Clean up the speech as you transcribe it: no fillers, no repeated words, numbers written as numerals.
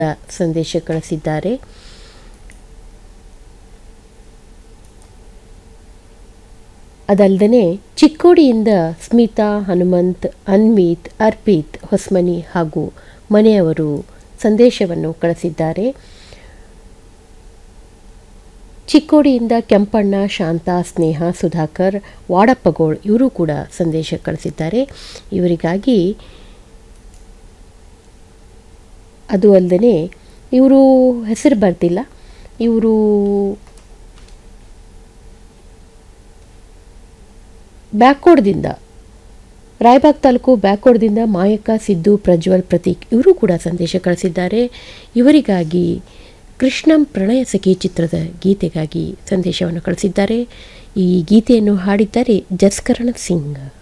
ಸಂದೇಶ ಕಳಿಸಿದ್ದಾರೆ. ಅದಲ್ಲದೆ ಚಿಕ್ಕೋಡಿಯಿಂದ ಸ್ಮಿತಾ, ಹನುಮಂತ್, ಅನ್ವಿತ್, ಅರ್ಪಿತ್, ಹೊಸ್ಮನಿ ಹಾಗೂ ಮನೆಯವರು ಸಂದೇಶವನ್ನು ಕಳಿಸಿದ್ದಾರೆ. ಚಿಕ್ಕೋಡಿಯಿಂದ ಕೆಂಪಣ್ಣ, ಶಾಂತ, ಸ್ನೇಹ, ಸುಧಾಕರ್, ವಾಡಪ್ಪಗೋಳ್ ಇವರು ಕೂಡ ಸಂದೇಶ ಕಳಿಸಿದ್ದಾರೆ. ಇವರಿಗಾಗಿ ಅದು ಅಲ್ಲದೆ ಇವರು ಹೆಸರು ಬರ್ತಿಲ್ಲ, ಇವರು ಬ್ಯಾಕ್ಕೋಡ್ದಿಂದ ರಾಯಬಾಗ್ ತಾಲೂಕು ಬ್ಯಾಕ್ಕೋಡ್ದಿಂದ ಮಾಯಕ್ಕ, ಸಿದ್ದು, ಪ್ರಜ್ವಲ್, ಪ್ರತೀಕ್ ಇವರು ಕೂಡ ಸಂದೇಶ ಕಳಿಸಿದ್ದಾರೆ. ಇವರಿಗಾಗಿ ಕೃಷ್ಣಂ ಪ್ರಣಯ ಸಖಿ ಚಿತ್ರದ ಗೀತೆಗಾಗಿ ಸಂದೇಶವನ್ನು ಕಳಿಸಿದ್ದಾರೆ. ಈ ಗೀತೆಯನ್ನು ಹಾಡಿದ್ದಾರೆ ಜಸ್ಕರಣ್ ಸಿಂಗ್.